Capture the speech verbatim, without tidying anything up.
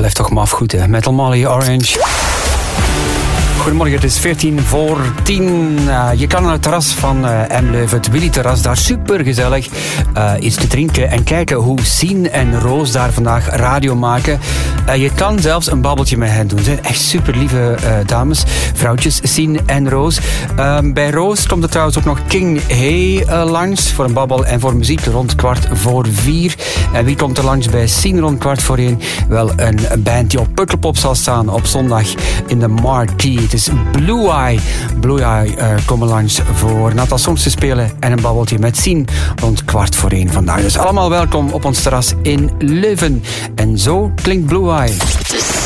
Blijft toch maf goed, hè? Metal Molly Orange. Goedemorgen, het is veertien voor tien. Uh, je kan naar het terras van uh, M. Leuven, het Willy-terras, daar supergezellig uh, iets te drinken en kijken hoe Sien en Roos daar vandaag radio maken. Uh, je kan zelfs een babbeltje met hen doen. Ze zijn echt super lieve uh, dames, vrouwtjes, Sien en Roos. Uh, bij Roos komt er trouwens ook nog King Hey uh, langs voor een babbel en voor muziek rond kwart voor vier. En wie komt er langs bij Sien rond kwart voor één? Wel, een band die op Pukkelpop zal staan op zondag in de Marquee. Het is Blue Eye. Blue Eye uh, komen langs voor een aantal songs te spelen en een babbeltje met Sien rond kwart voor één vandaag. Dus allemaal welkom op ons terras in Leuven. En zo klinkt Blue Eye.